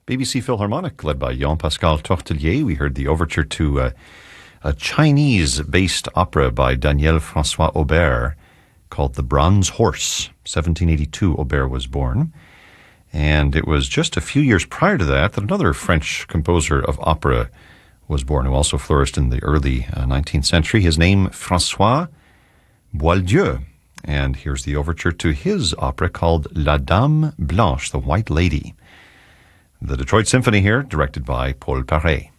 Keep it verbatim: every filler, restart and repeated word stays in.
B B C Philharmonic, led by Jean-Pascal Tortelier. We heard the overture to uh, a Chinese-based opera by Daniel Francois Aubert called The Bronze Horse. seventeen eighty-two, Aubert was born. And it was just a few years prior to that that another French composer of opera was born, who also flourished in the early uh, nineteenth century. His name, François Boieldieu. And here's the overture to his opera called La Dame Blanche, the White Lady. The Detroit Symphony here, directed by Paul Paré.